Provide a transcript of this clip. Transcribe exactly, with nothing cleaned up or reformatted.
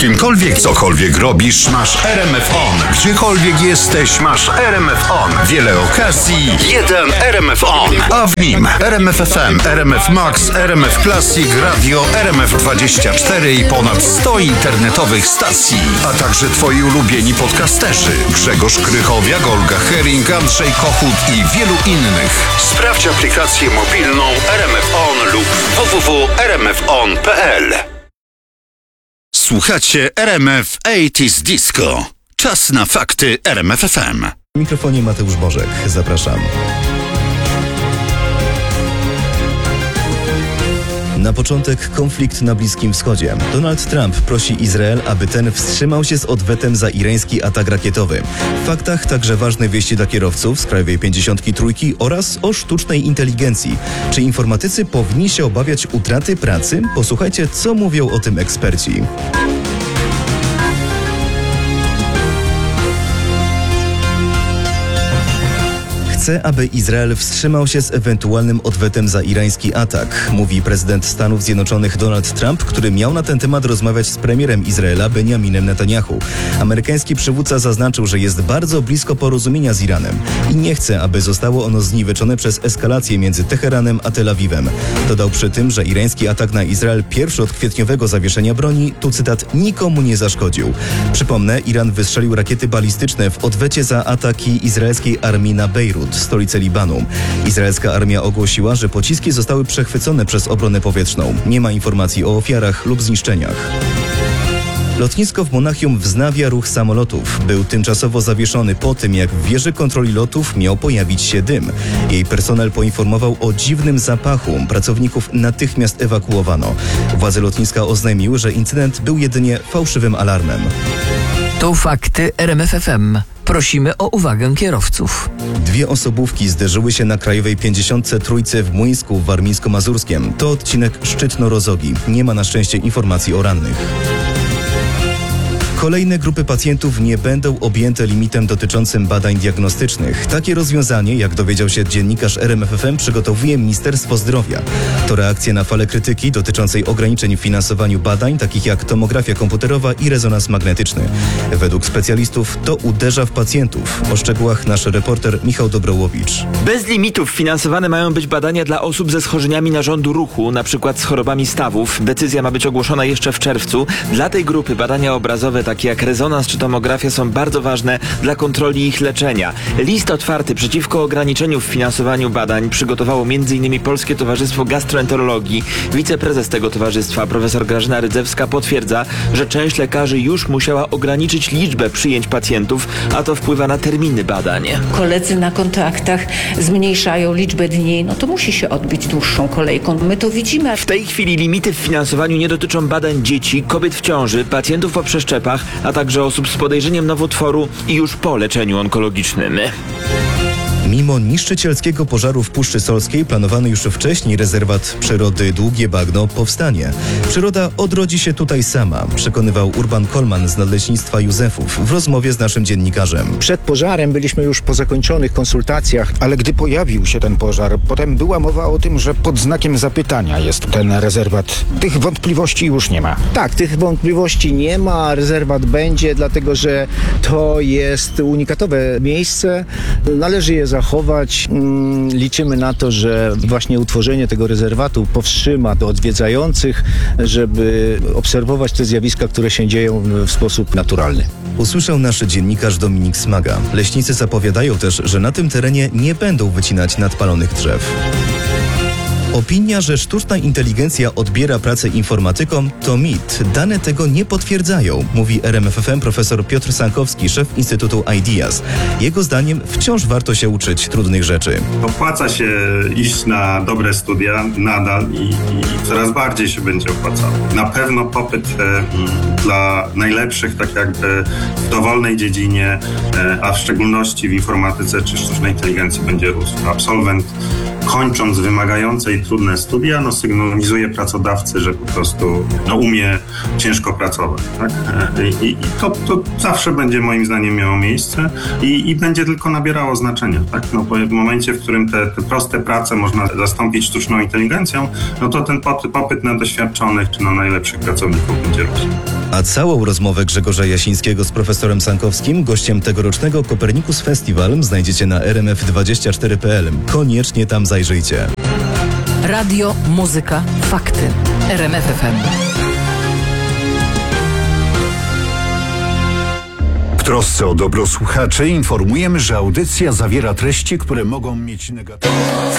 czymkolwiek, cokolwiek robisz, masz R M F On. Gdziekolwiek jesteś, masz R M F On. Wiele okazji, jeden R M F On. A w nim R M F F M, R M F Max, R M F Classic, Radio R M F dwadzieścia cztery i ponad sto internetowych stacji. A także twoi ulubieni podcasterzy Grzegorz Krychowiak, Olga Hering, Andrzej Kochut i wielu innych. Sprawdź aplikację mobilną R M F On lub w w w kropka r m f on kropka p l. Słuchacie R M F osiemdziesiąt Disco. Czas na fakty R M F F M. W mikrofonie Mateusz Bożek. Zapraszam. Na początek konflikt na Bliskim Wschodzie. Donald Trump prosi Izrael, aby ten wstrzymał się z odwetem za irański atak rakietowy. W faktach także ważne wieści dla kierowców z Krajowej pięćdziesiątki Trójki oraz o sztucznej inteligencji. Czy informatycy powinni się obawiać utraty pracy? Posłuchajcie, co mówią o tym eksperci. Chce, aby Izrael wstrzymał się z ewentualnym odwetem za irański atak, mówi prezydent Stanów Zjednoczonych Donald Trump, który miał na ten temat rozmawiać z premierem Izraela Benjaminem Netanyahu. Amerykański przywódca zaznaczył, że jest bardzo blisko porozumienia z Iranem i nie chce, aby zostało ono zniweczone przez eskalację między Teheranem a Tel Awiwem. Dodał przy tym, że irański atak na Izrael pierwszy od kwietniowego zawieszenia broni, tu cytat, nikomu nie zaszkodził. Przypomnę, Iran wystrzelił rakiety balistyczne w odwecie za ataki izraelskiej armii na Bejrut, stolicę Libanu. Izraelska armia ogłosiła, że pociski zostały przechwycone przez obronę powietrzną. Nie ma informacji o ofiarach lub zniszczeniach. Lotnisko w Monachium wznawia ruch samolotów. Był tymczasowo zawieszony po tym, jak w wieży kontroli lotów miał pojawić się dym. Jej personel poinformował o dziwnym zapachu. Pracowników natychmiast ewakuowano. Władze lotniska oznajmiły, że incydent był jedynie fałszywym alarmem. To fakty R M F F M. Prosimy o uwagę kierowców. Dwie osobówki zderzyły się na Krajowej pięćdziesiątce Trójce w Młyńsku w Warmińsko-Mazurskiem. To odcinek Szczytno-Rozogi. Nie ma na szczęście informacji o rannych. Kolejne grupy pacjentów nie będą objęte limitem dotyczącym badań diagnostycznych. Takie rozwiązanie, jak dowiedział się dziennikarz R M F F M, przygotowuje Ministerstwo Zdrowia. To reakcja na falę krytyki dotyczącej ograniczeń w finansowaniu badań, takich jak tomografia komputerowa i rezonans magnetyczny. Według specjalistów to uderza w pacjentów. O szczegółach nasz reporter Michał Dobrołowicz. Bez limitów finansowane mają być badania dla osób ze schorzeniami narządu ruchu, na przykład z chorobami stawów. Decyzja ma być ogłoszona jeszcze w czerwcu. Dla tej grupy badania obrazowe, takie jak rezonans czy tomografia, są bardzo ważne dla kontroli ich leczenia. List otwarty przeciwko ograniczeniu w finansowaniu badań przygotowało m.in. Polskie Towarzystwo Gastroenterologii. Wiceprezes tego towarzystwa, profesor Grażyna Rydzewska, potwierdza, że część lekarzy już musiała ograniczyć liczbę przyjęć pacjentów, a to wpływa na terminy badań. Koledzy na kontraktach zmniejszają liczbę dni, no to musi się odbić dłuższą kolejką. My to widzimy. W tej chwili limity w finansowaniu nie dotyczą badań dzieci, kobiet w ciąży, pacjentów po przeszczepach, a także osób z podejrzeniem nowotworu i już po leczeniu onkologicznym. Mimo niszczycielskiego pożaru w Puszczy Solskiej planowany już wcześniej rezerwat przyrody Długie Bagno powstanie. Przyroda odrodzi się tutaj sama, przekonywał Urban Kolman z Nadleśnictwa Józefów w rozmowie z naszym dziennikarzem. Przed pożarem byliśmy już po zakończonych konsultacjach, ale gdy pojawił się ten pożar, potem była mowa o tym, że pod znakiem zapytania jest ten rezerwat. Tych wątpliwości już nie ma. Tak, tych wątpliwości nie ma. Rezerwat będzie, dlatego że to jest unikatowe miejsce. Należy je zachować. Liczymy na to, że właśnie utworzenie tego rezerwatu powstrzyma do odwiedzających, żeby obserwować te zjawiska, które się dzieją w sposób naturalny. Usłyszał nasz dziennikarz Dominik Smaga. Leśnicy zapowiadają też, że na tym terenie nie będą wycinać nadpalonych drzew. Opinia, że sztuczna inteligencja odbiera pracę informatykom, to mit. Dane tego nie potwierdzają, mówi R M F F M profesor Piotr Sankowski, szef Instytutu Ideas. Jego zdaniem wciąż warto się uczyć trudnych rzeczy. Opłaca się iść na dobre studia nadal i, i coraz bardziej się będzie opłacało. Na pewno popyt e, dla najlepszych, tak jakby w dowolnej dziedzinie, e, a w szczególności w informatyce czy sztucznej inteligencji będzie rósł. Absolwent kończąc wymagające i trudne studia, no sygnalizuje pracodawcy, że po prostu no, umie ciężko pracować. Tak? I, i to, to zawsze będzie moim zdaniem miało miejsce i, i będzie tylko nabierało znaczenia. Tak? No, bo w momencie, w którym te, te proste prace można zastąpić sztuczną inteligencją, no to ten popyt na doświadczonych czy na najlepszych pracowników będzie rósł. A całą rozmowę Grzegorza Jasińskiego z profesorem Sankowskim, gościem tegorocznego Copernicus Festival, znajdziecie na r m f dwadzieścia cztery kropka p l. Koniecznie tam zajrzyjcie. Radio, muzyka, fakty. R M F F M. W trosce o dobro słuchaczy informujemy, że audycja zawiera treści, które mogą mieć negatywne...